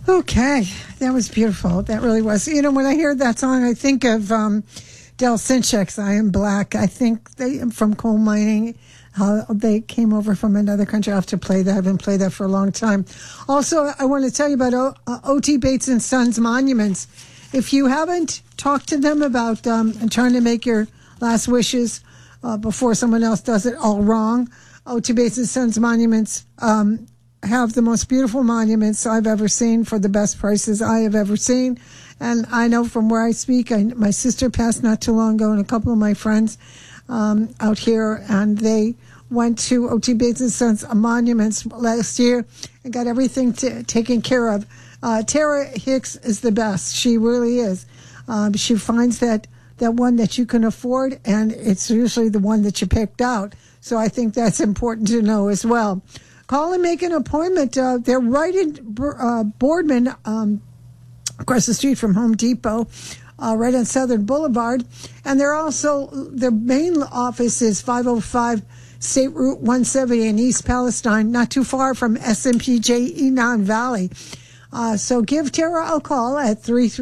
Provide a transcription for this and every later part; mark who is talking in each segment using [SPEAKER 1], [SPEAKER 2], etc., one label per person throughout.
[SPEAKER 1] Okay, that was beautiful. That really was. You know, when I hear that song, I think of Del Sinchek's I Am Black. I think they from coal mining. They came over from another country. I have to play that. I haven't played that for a long time. Also, I want to tell you about O.T. Bates and Sons Monuments. If you haven't talked to them about trying to make your last wishes before someone else does it all wrong, O.T. Bates and Sons Monuments have the most beautiful monuments I've ever seen for the best prices I have ever seen. And I know from where I speak, my sister passed not too long ago, and a couple of my friends out here, and they went to O.T. Bates and Sons Monuments last year and got everything taken care of. Tara Hicks is the best. She really is. She finds that one that you can afford, and it's usually the one that you picked out. So I think that's important to know as well. Call and make an appointment. They're right in Boardman, across the street from Home Depot, right on Southern Boulevard. And they're also, their main office is 505 State Route 170 in East Palestine, not too far from SMPJ Enon Valley. So give Tara a call at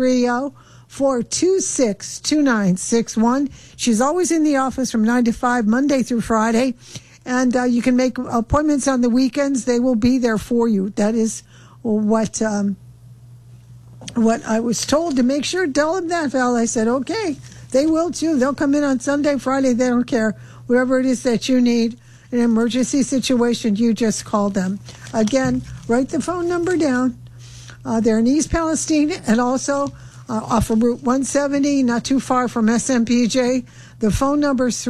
[SPEAKER 1] 330-426-2961. She's always in the office from 9 to 5, Monday through Friday. And you can make appointments on the weekends. They will be there for you. That is what I was told to make sure. Tell them that, Val. I said, okay, they will too. They'll come in on Sunday, Friday. They don't care. Whatever it is that you need, an emergency situation, you just call them. Again, write the phone number down. They're in East Palestine and also off of Route 170, not too far from SMPJ. The phone number is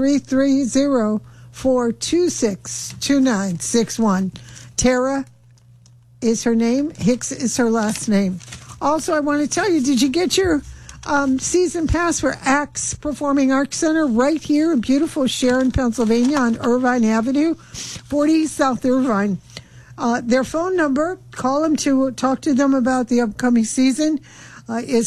[SPEAKER 1] 330-426-2961. Tara is her name. Hicks is her last name. Also, I want to tell you, did you get your season pass for Axe Performing Arts Center right here in beautiful Sharon, Pennsylvania on Irvine Avenue, 40 South Irvine? Their phone number, call them to talk to them about the upcoming season, is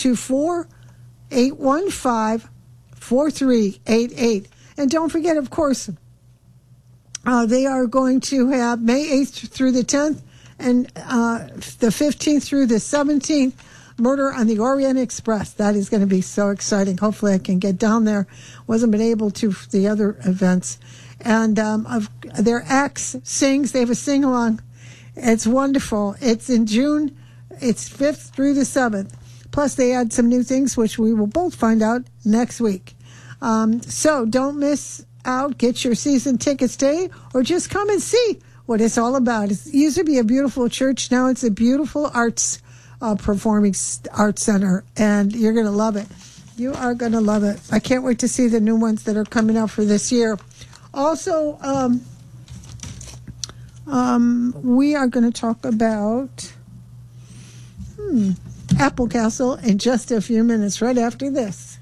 [SPEAKER 1] 724-815-4388. And don't forget, of course, they are going to have May 8th through the 10th and the 15th through the 17th, Murder on the Orient Express. That is going to be so exciting. Hopefully I can get down there. Wasn't been able to for the other events. And their Axe sings. They have a sing-along. It's wonderful. It's in June. It's 5th through the 7th. Plus they add some new things, which we will both find out next week. So don't miss out. Get your season tickets today, or just come and see what it's all about. It used to be a beautiful church. Now it's a beautiful performing arts center, and you're going to love it. You are going to love it. I can't wait to see the new ones that are coming out for this year. Also, we are going to talk about Apple Castle in just a few minutes, right after this.